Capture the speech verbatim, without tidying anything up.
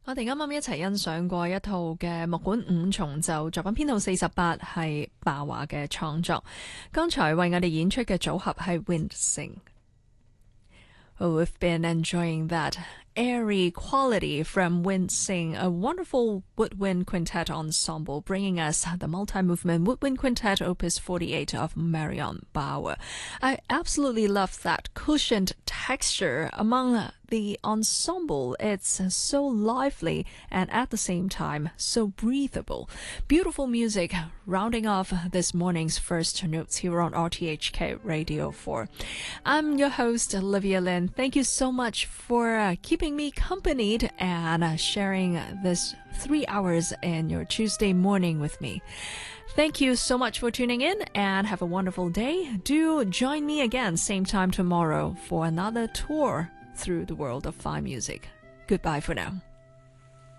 我哋啱啱一齊欣賞過一套嘅木管五重奏作品編號四十八，係爆華嘅創作。剛才為我哋演出嘅組合係 Windsing。Oh, we've been enjoying that airy quality from Windsing, a wonderful woodwind quintet ensemble, bringing us the multi-movement woodwind quintet opus forty-eight of Marion Bauer. I absolutely love that cushioned texture among the ensemble. It's so lively and at the same time so breathable. Beautiful music rounding off this morning's first notes here on R T H K Radio four. I'm your host, Olivia Lin. Thank you so much for uh, keeping me companied and uh, sharing this three hours in your Tuesday morning with me. Thank you so much for tuning in and have a wonderful day. Do join me again same time tomorrow for another tour through the world of fine music. Goodbye for now.